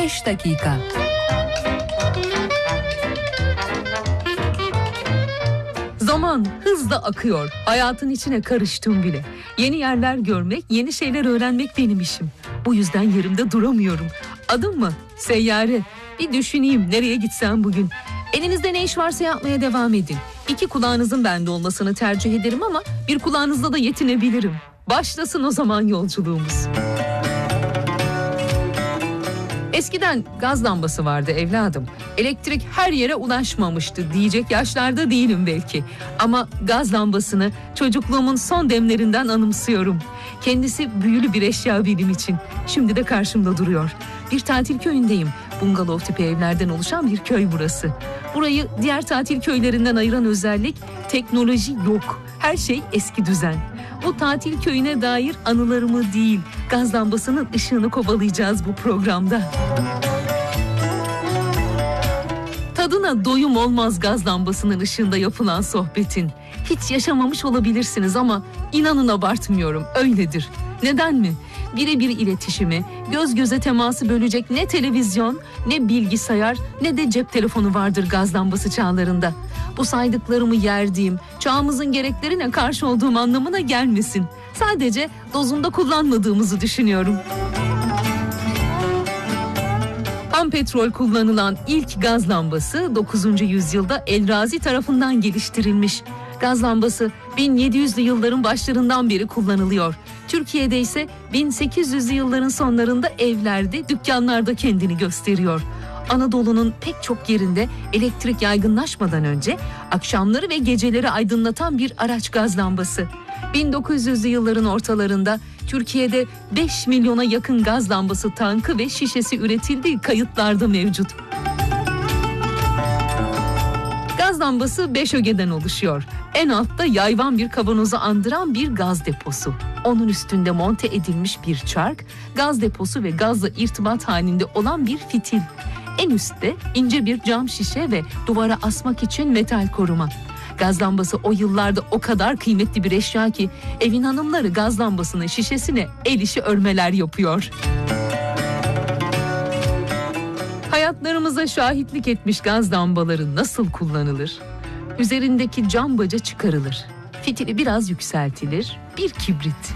5 dakika. Zaman hızla akıyor. Hayatın içine karıştım bile. Yeni yerler görmek, yeni şeyler öğrenmek benim işim. Bu yüzden yerimde duramıyorum. Adım mı? Seyyare. Bir düşüneyim nereye gitsem bugün. Elinizde ne iş varsa yapmaya devam edin. 2 kulağınızın bende olmasını tercih ederim ama bir kulağınızla da yetinebilirim. Başlasın o zaman yolculuğumuz. Eskiden gaz lambası vardı evladım. Elektrik her yere ulaşmamıştı diyecek yaşlarda değilim belki. Ama gaz lambasını çocukluğumun son demlerinden anımsıyorum. Kendisi büyülü bir eşya benim için. Şimdi de karşımda duruyor. Bir tatil köyündeyim. Bungalov tipi evlerden oluşan bir köy burası. Burayı diğer tatil köylerinden ayıran özellik teknoloji yok. Her şey eski düzen. Bu tatil köyüne dair anılarımı değil, gaz lambasının ışığını kovalayacağız bu programda. Tadına doyum olmaz gaz lambasının ışığında yapılan sohbetin. Hiç yaşamamış olabilirsiniz ama inanın abartmıyorum, öyledir. Neden mi? Birebir iletişimi, göz göze teması bölecek ne televizyon, ne bilgisayar, ne de cep telefonu vardır gaz lambası çağlarında. Bu saydıklarımı yerdiğim, çağımızın gereklerine karşı olduğum anlamına gelmesin. Sadece dozunda kullanmadığımızı düşünüyorum. Ham petrol kullanılan ilk gaz lambası 9. yüzyılda Elrazi tarafından geliştirilmiş. Gaz lambası 1700'lü yılların başlarından beri kullanılıyor. Türkiye'de ise 1800'lü yılların sonlarında evlerde, dükkanlarda kendini gösteriyor. Anadolu'nun pek çok yerinde elektrik yaygınlaşmadan önce akşamları ve geceleri aydınlatan bir araç gaz lambası. 1900'lü yılların ortalarında Türkiye'de 5 milyona yakın gaz lambası tankı ve şişesi üretildiği kayıtlarda mevcut. Gaz lambası 5 ögeden oluşuyor. En altta yayvan bir kavanozu andıran bir gaz deposu. Onun üstünde monte edilmiş bir çark, gaz deposu ve gazla irtibat halinde olan bir fitil. En üstte ince bir cam şişe ve duvara asmak için metal koruma. Gaz lambası o yıllarda o kadar kıymetli bir eşya ki evin hanımları gaz lambasının şişesine el işi örmeler yapıyor. Hayatlarımıza şahitlik etmiş gaz lambaları nasıl kullanılır? Üzerindeki cam baca çıkarılır. Fitili biraz yükseltilir. Bir kibrit.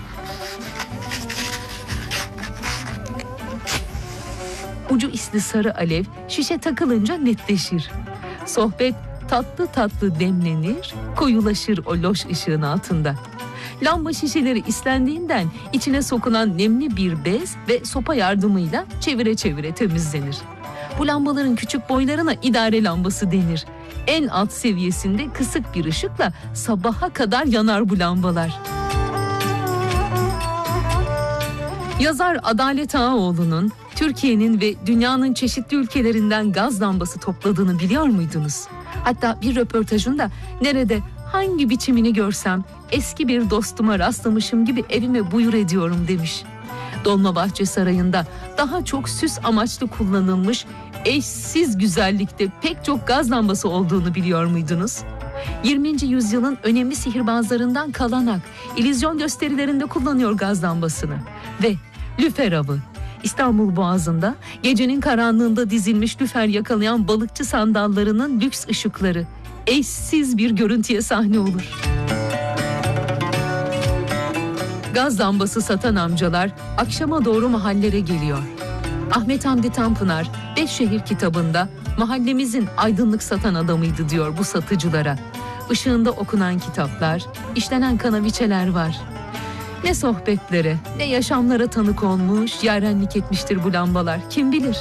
Ucu isli sarı alev şişe takılınca netleşir. Sohbet tatlı tatlı demlenir, koyulaşır o loş ışığın altında. Lamba şişeleri islendiğinden içine sokulan nemli bir bez ve sopa yardımıyla çevire çevire temizlenir. Bu lambaların küçük boylarına idare lambası denir. En alt seviyesinde kısık bir ışıkla sabaha kadar yanar bu lambalar. Yazar Adalet Ağaoğlu'nun Türkiye'nin ve dünyanın çeşitli ülkelerinden gaz lambası topladığını biliyor muydunuz? Hatta bir röportajında nerede, hangi biçimini görsem eski bir dostuma rastlamışım gibi evime buyur ediyorum demiş. Dolmabahçe Sarayı'nda daha çok süs amaçlı kullanılmış eşsiz güzellikte pek çok gaz lambası olduğunu biliyor muydunuz? 20. yüzyılın önemli sihirbazlarından Kalanak, illüzyon gösterilerinde kullanıyor gaz lambasını. Ve lüfer avı. İstanbul Boğazı'nda gecenin karanlığında dizilmiş lüfer yakalayan balıkçı sandallarının lüks ışıkları eşsiz bir görüntüye sahne olur. Gaz lambası satan amcalar akşama doğru mahallelere geliyor. Ahmet Hamdi Tanpınar 5 şehir kitabında mahallemizin aydınlık satan adamıydı diyor bu satıcılara. Işığında okunan kitaplar, işlenen kanaviçeler var. Ne sohbetlere, ne yaşamlara tanık olmuş, yarenlik etmiştir bu lambalar, kim bilir.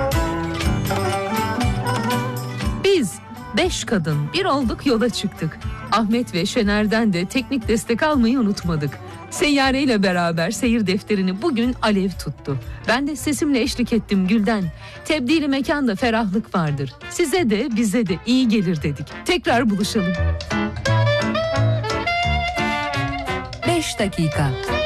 Biz 5 kadın bir olduk, yola çıktık. Ahmet ve Şener'den de teknik destek almayı unutmadık. Seyyare ile beraber seyir defterini bugün alev tuttu. Ben de sesimle eşlik ettim Gülden. Tebdili mekanda ferahlık vardır. Size de bize de iyi gelir dedik. Tekrar buluşalım. 5 dakika.